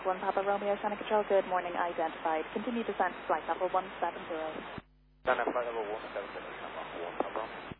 1 Papa Romeo, Center Control, good morning, identified. Continue descent, flight level 170. Flight level 170, 1 Papa.